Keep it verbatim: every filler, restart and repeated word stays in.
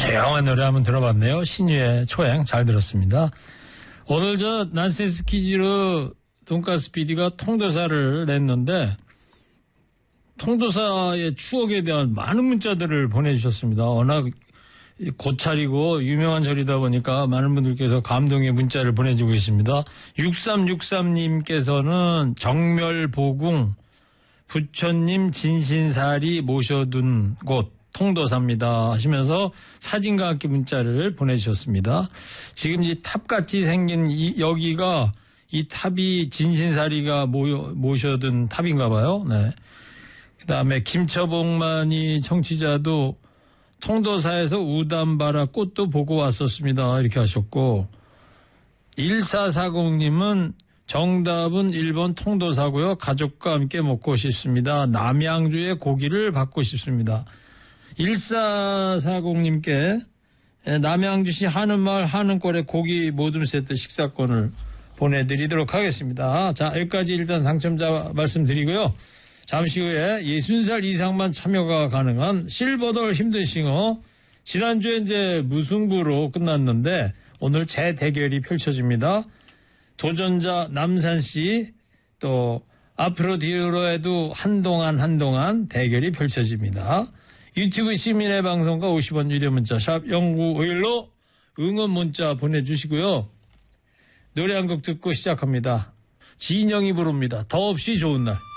조용한 노래 한번 들어봤네요. 신유의 초행 잘 들었습니다. 오늘 저 난센스 퀴즈로 돈가스 피디가 통도사를 냈는데 통도사의 추억에 대한 많은 문자들을 보내주셨습니다. 워낙 고찰이고 유명한 절이다 보니까 많은 분들께서 감동의 문자를 보내주고 계십니다. 육삼육삼 님께서는 정멸보궁 부처님 진신사리 모셔둔 곳 통도사입니다 하시면서 사진과 함께 문자를 보내주셨습니다. 지금 이 탑같이 생긴 이 여기가 이 탑이 진신사리가 모여, 모셔둔 탑인가 봐요. 네. 그 다음에 김처봉만이 청취자도 통도사에서 우담바라 꽃도 보고 왔었습니다. 이렇게 하셨고 일사사공 님은 정답은 일 번 통도사고요. 가족과 함께 먹고 싶습니다. 남양주의 고기를 받고 싶습니다. 일사사공 님께 남양주시 하는마을 하는골의 고기 모둠 세트 식사권을 보내드리도록 하겠습니다. 자, 여기까지 일단 당첨자 말씀드리고요. 잠시 후에 예순 살 이상만 참여가 가능한 실버돌 힘든 싱어 지난주에 이제 무승부로 끝났는데 오늘 재대결이 펼쳐집니다. 도전자 남산씨 또 앞으로 뒤로 해도 한동안 한동안 대결이 펼쳐집니다. 유튜브 시민의 방송과 오십 원 유료 문자 샵 영구오일로 응원 문자 보내주시고요. 노래 한 곡 듣고 시작합니다. 진영이 부릅니다. 더없이 좋은 날.